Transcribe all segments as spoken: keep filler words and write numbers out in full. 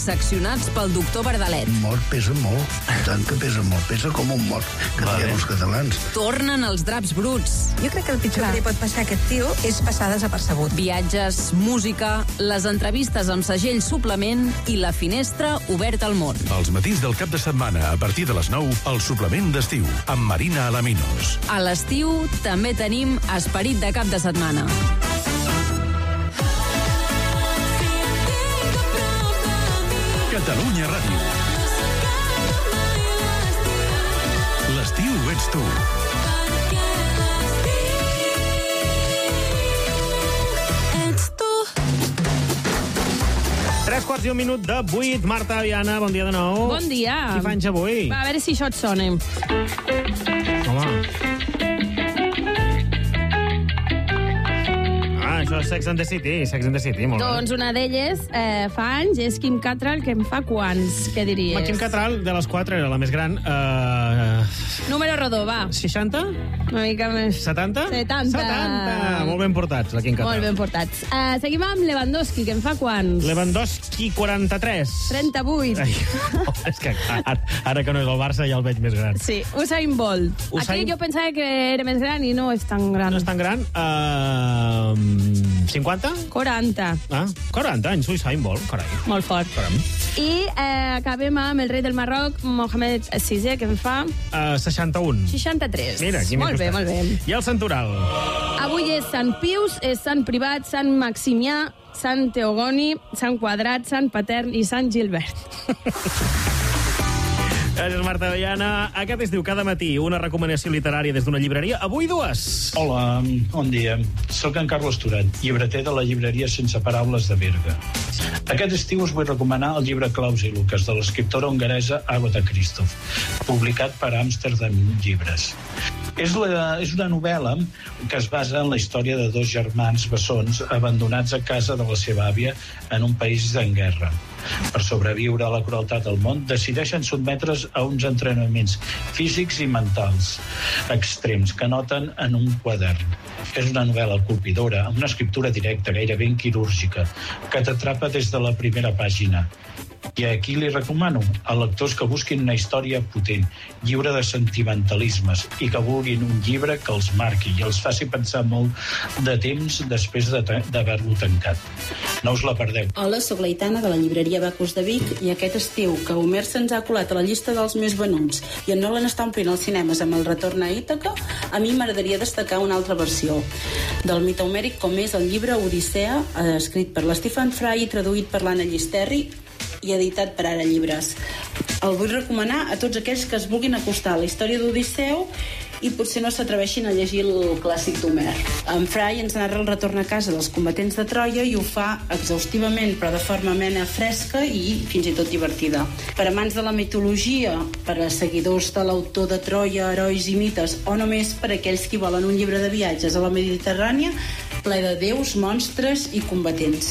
disseccionats pel doctor Verdalet. Un mort pesa molt, tant que pesa molt, pesa com un mort, que vale. Diem els catalans. Tornen els draps bruts. Jo crec que el pitjor Clar. que li pot passar a aquest tio és passar desapercebut. Viatges, música, les entrevistes amb segell suplement i la finestra oberta al món. Els matins del cap de setmana, a partir de les nou, el suplement d'estiu, amb Marina Alaminos. A l'estiu també tenim esperit de cap de setmana. Catalunya Ràdio. L'estiu ets tu. Tres quarts i un minut de vuit. Marta, Viana, bon dia de nou. Bon dia. Qui fa anys avui? Va, a veure si això et sona. Home. Ah, això és Sex and the City, Sex and the City, molt Doncs bé. una d'elles eh, fa anys és Kim Cattrall, que en fa quants, què diries? Ma Kim Cattrall, de les quatre, era la més gran. Uh... Número rodó, va. seixanta? Una mica més. setanta? setanta. setanta! Molt ben portats, la Kim Cattrall. Molt ben portats. Uh, seguim amb Lewandowski, que en fa quants? Lewandowski, quaranta-tres. trenta-vuit. Ai, no, és que ara, ara que no és el Barça ja el veig més gran. Sí, Usain Bolt. Usain... Aquí jo pensava que era més gran i no és tan gran. No és tan gran? Uh... cinquanta? quaranta. Ah, quaranta anys, Usain Bolt, carai. Molt fort. Caram. I eh, acabem amb el rei del Marroc, Mohamed sisè, que en fa... Uh, seixanta-un. seixanta-tres. Mira, aquí molt bé, molt bé. I el Santoral? Avui és Sant Pius, és Sant Privat, Sant Maximià, Sant Teogoni, Sant Quadrat, Sant Patern i Sant Gilbert. Gràcies, Marta Viana. Aquest estiu, cada matí, una recomanació literària des d'una llibreria. Avui dues. Hola, bon dia. Soc en Carlos Turet, llibreter de la llibreria Sense Paraules de Berga. Aquest estiu us vull recomanar el llibre Claus i Lucas, de l'escriptora hongaresa Agatha Christoph, publicat per Amsterdam Llibres. És, la, és una novel·la que es basa en la història de dos germans bessons abandonats a casa de la seva àvia en un país en guerra. Per sobreviure a la crueltat del món, decideixen sotmetre's a uns entrenaments físics i mentals extrems que noten en un quadern. És una novel·la colpidora, amb una escriptura directa, gairebé quirúrgica, que t'atrapa des de la primera pàgina. I aquí li recomano a lectors que busquin una història potent, lliure de sentimentalismes, i que vulguin un llibre que els marqui i els faci pensar molt de temps després d'haver-lo tancat. No us la perdeu. Hola, soc l'Aitana de la llibreria Bacus de Vic, i aquest estiu, que Homer se'ns ha colat a la llista dels més venuts i en Nolan està omplint els cinemes amb el retorn a Ítaca, a mi m'agradaria destacar una altra versió del mite homèric, com és el llibre Odissea, escrit per l'Stephen Fry i traduït per l'Anna Llisterri i editat per Ara Llibres. El vull recomanar a tots aquells que es vulguin acostar a la història d'Odisseu i potser no s'atreveixin a llegir el clàssic d'Homer. En Fry ens narra el retorn a casa dels combatents de Troia i ho fa exhaustivament, però de forma amena, fresca i fins i tot divertida. Per amants de la mitologia, per a seguidors de l'autor de Troia, herois i mites, o només per a aquells que volen un llibre de viatges a la Mediterrània ple de déus, monstres i combatents.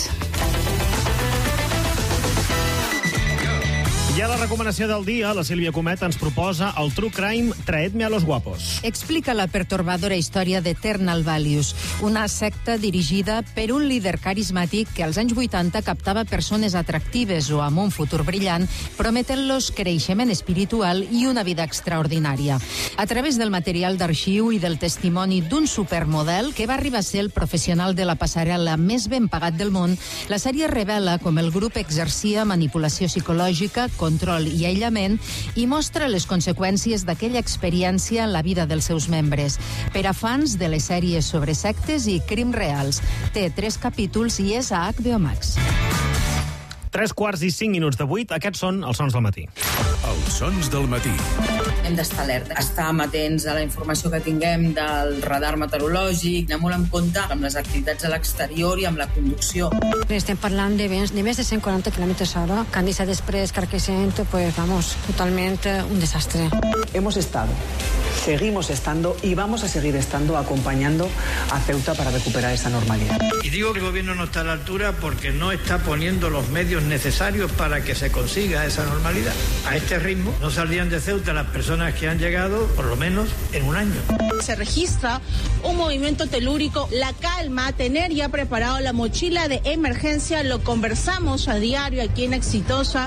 I a la recomanació del dia, la Sílvia Comet ens proposa el True Crime Traedme a los Guapos. Explica la pertorbadora història d'Eternal Values, una secta dirigida per un líder carismàtic que als anys vuitanta captava persones atractives o amb un futur brillant, prometent-los creixement espiritual i una vida extraordinària. A través del material d'arxiu i del testimoni d'un supermodel que va arribar a ser el professional de la passarel·la més ben pagat del món, la sèrie revela com el grup exercia manipulació psicològica, control i aïllament i mostra les conseqüències d'aquella experiència en la vida dels seus membres. Per a fans de les sèries sobre sectes i crims reals. Té tres capítols i és a H B O Max. Tres quarts i cinc minuts de vuit, aquests són els sons del matí. Els sons del matí. Hem d'estar alerta, estar amatents a la informació que tinguem del radar meteorològic, anar molt en compte amb les activitats a l'exterior i amb la conducció. Estem parlant de vents de més de cent quaranta quilòmetres hora, que han deixat després Carquesent, pues vamos, totalmente un desastre. Hemos estado, seguimos estando y vamos a seguir estando acompañando a Ceuta para recuperar esa normalidad. Y digo que el gobierno no está a la altura porque no está poniendo los medios necesarios para que se consiga esa normalidad. A este ritmo no saldrían de Ceuta las personas que han llegado por lo menos en un año. Se registra un movimiento telúrico, la calma, tener ya preparado la mochila de emergencia, lo conversamos a diario aquí en Exitosa.